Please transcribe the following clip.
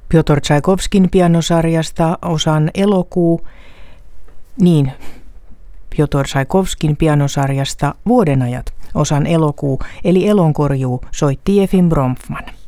Pjotr Tchaikovskin pianosarjasta osan Elokuu. Niin, Pjotr Tchaikovskin pianosarjasta Vuodenajat osan Elokuu eli Elonkorjuu soitti Jefim Bronfman.